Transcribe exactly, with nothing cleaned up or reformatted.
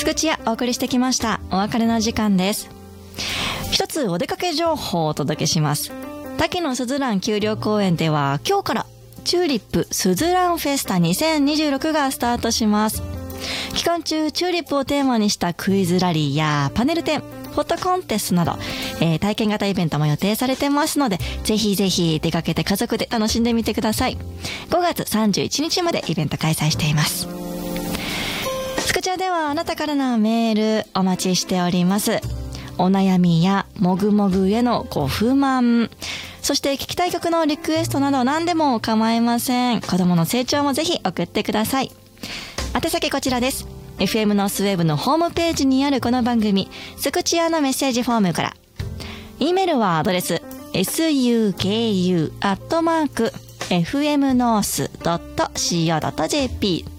スクチアお送りしてきました。お別れの時間です。一つお出かけ情報をお届けします。滝野すずらん丘陵公園では今日からチューリップすずらんフェスタにせんにじゅうろくがスタートします。期間中チューリップをテーマにしたクイズラリーやパネル展、フォトコンテストなど、えー、体験型イベントも予定されてますので、ぜひぜひ出かけて家族で楽しんでみてください。ごがつさんじゅういちにちまでイベント開催しています。スクチャではあなたからのメールお待ちしております。お悩みやもぐもぐへのご不満、そして聞きたい曲のリクエストなど何でも構いません。子供の成長もぜひ送ってください。宛先こちらです。エフエム ノースウェーブのホームページにあるこの番組スクチアのメッセージフォームから。 E メールはアドレス エスユーケーユー アットマーク エフエムノース ドット シーオー ドット ジェーピー